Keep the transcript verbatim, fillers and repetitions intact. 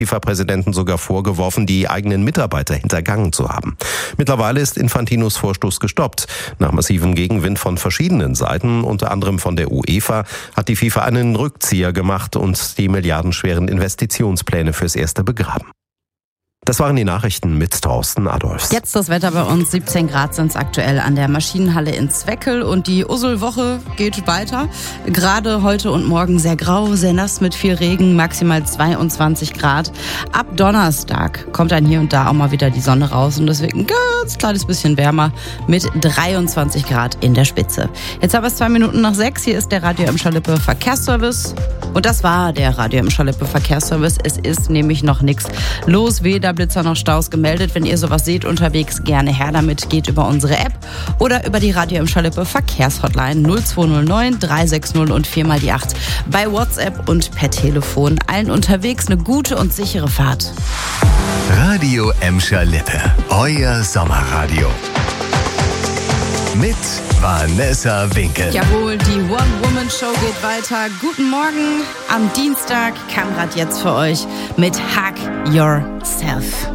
FIFA-Präsidenten sogar vorgeworfen, die eigenen Mitarbeiter hintergangen zu haben. Mittlerweile ist Infantinos Vorstoß gestoppt. Nach massivem Gegenwind von verschiedenen Seiten, unter anderem von der UEFA, hat die FIFA einen Rückzieher gemacht und die milliardenschweren Investitionspläne fürs Erste begraben. Das waren die Nachrichten mit Thorsten Adolfs. Jetzt das Wetter bei uns. siebzehn Grad sind es aktuell an der Maschinenhalle in Zweckel und die Usselwoche geht weiter. Gerade heute und morgen sehr grau, sehr nass mit viel Regen, maximal zweiundzwanzig Grad. Ab Donnerstag kommt dann hier und da auch mal wieder die Sonne raus und deswegen ein ganz kleines bisschen wärmer mit dreiundzwanzig Grad in der Spitze. Jetzt haben wir es zwei Minuten nach sechs. Hier ist der Radio M Schalippe Verkehrsservice. Und das war der Radio M Schalippe Verkehrsservice. Es ist nämlich noch nichts los, weder Blitzer noch Staus gemeldet. Wenn ihr sowas seht unterwegs, gerne her damit. Geht über unsere App oder über die Radio M Schalippe Verkehrshotline null zwei null neun drei sechs null und vier mal die acht. Bei WhatsApp und per Telefon. Allen unterwegs eine gute und sichere Fahrt. Radio M Schalippe, euer Sommerradio. Mit Vanessa Winkel. Jawohl, die One-Woman-Show geht weiter. Guten Morgen am Dienstag. Kamrad jetzt für euch mit Hug Yourself.